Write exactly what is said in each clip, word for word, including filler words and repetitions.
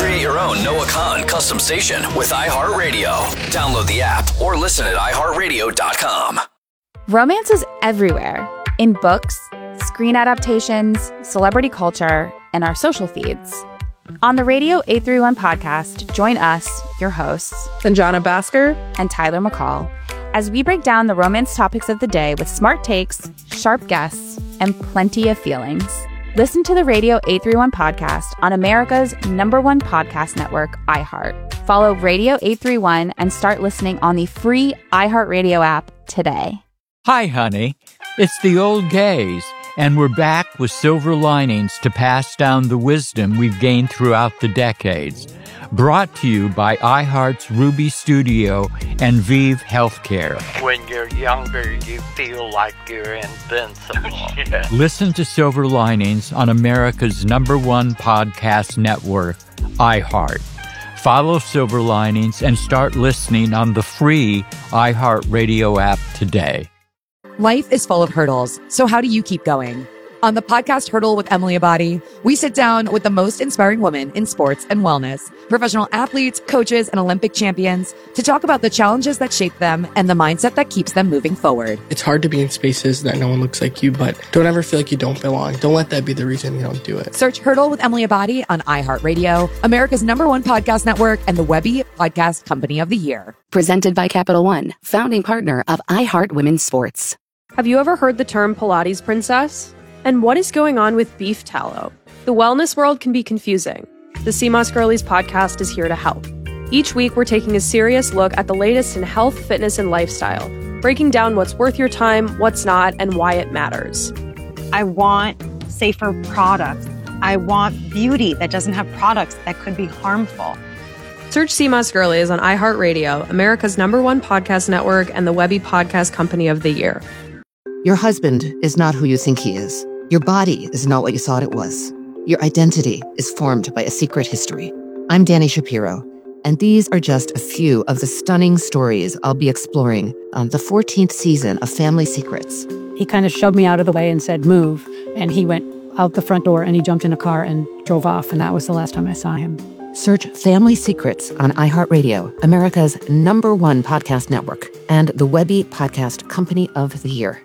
Create your own Noah Khan custom station with iHeartRadio. Download the app or listen at i heart radio dot com. Romance is everywhere. In books, screen adaptations, celebrity culture, and our social feeds. On the Radio eight thirty-one podcast, join us, your hosts, Sanjana Bhaskar and Tyler McCall, as we break down the romance topics of the day with smart takes, sharp guests, and plenty of feelings. Listen to the Radio eight thirty-one podcast on America's number one podcast network, iHeart. Follow Radio eight thirty-one and start listening on the free iHeartRadio app today. Hi, honey. It's the old gays, and we're back with silver linings to pass down the wisdom we've gained throughout the decades. Brought to you by iHeart's Ruby Studio and Vive Healthcare. When you're younger, you feel like you're invincible. Yeah. Listen to Silver Linings on America's number one podcast network, iHeart. Follow Silver Linings and start listening on the free iHeartRadio app today. Life is full of hurdles, so how do you keep going? On the podcast Hurdle with Emily Abadi, we sit down with the most inspiring women in sports and wellness, professional athletes, coaches, and Olympic champions to talk about the challenges that shape them and the mindset that keeps them moving forward. It's hard to be in spaces that no one looks like you, but don't ever feel like you don't belong. Don't let that be the reason you don't do it. Search Hurdle with Emily Abadi on iHeartRadio, America's number one podcast network, and the Webby Podcast Company of the Year. Presented by Capital One, founding partner of iHeart Women's Sports. Have you ever heard the term Pilates princess? And what is going on with beef tallow? The wellness world can be confusing. The Sea Moss Girlies podcast is here to help. Each week, we're taking a serious look at the latest in health, fitness, and lifestyle, breaking down what's worth your time, what's not, and why it matters. I want safer products. I want beauty that doesn't have products that could be harmful. Search Sea Moss Girlies on iHeartRadio, America's number one podcast network, and the Webby Podcast Company of the Year. Your husband is not who you think he is. Your body is not what you thought it was. Your identity is formed by a secret history. I'm Dani Shapiro, and these are just a few of the stunning stories I'll be exploring on the fourteenth season of Family Secrets. He kind of shoved me out of the way and said, move. And he went out the front door and he jumped in a car and drove off. And that was the last time I saw him. Search Family Secrets on iHeartRadio, America's number one podcast network, and the Webby Podcast Company of the Year.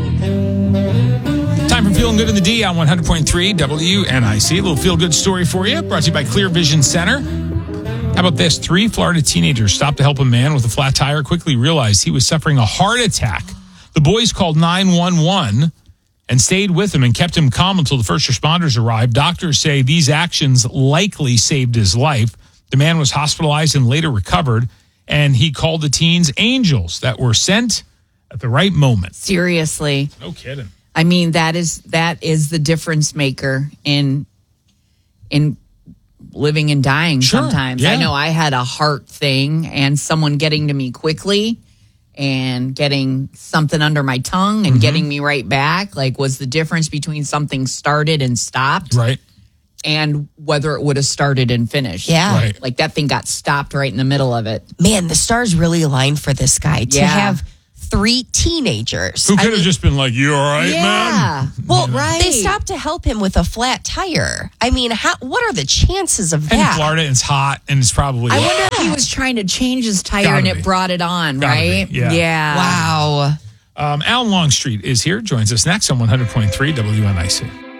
Time for Feeling Good in the D on one hundred point three W N I C. A little feel-good story for you, brought to you by Clear Vision Center. How about this? Three Florida teenagers stopped to help a man with a flat tire, quickly realized he was suffering a heart attack. The boys called nine one one and stayed with him and kept him calm until the first responders arrived. Doctors say these actions likely saved his life. The man was hospitalized and later recovered, and he called the teens angels that were sent at the right moment. Seriously. No kidding. I mean, that is that is the difference maker in in living and dying Sure, sometimes. yeah. I know I had a heart thing and someone getting to me quickly and getting something under my tongue and Mm-hmm. getting me right back, like, was the difference between something started and stopped. Right. And whether it would have started and finished. Yeah. Right. Like, that thing got stopped right in the middle of it. Man, the stars really aligned for this guy to Yeah. have three teenagers. Who I could have mean, just been like, you all right, Yeah. man? well, Right. they stopped to help him with a flat tire. I mean, how? What are the chances of And that? in Florida, it's hot, and it's probably... I wonder if he was trying to change his tire Gotta and be. it brought it on, Gotta right? be, yeah. Wow. Um, Alan Longstreet is here, joins us next on one hundred point three W N I C.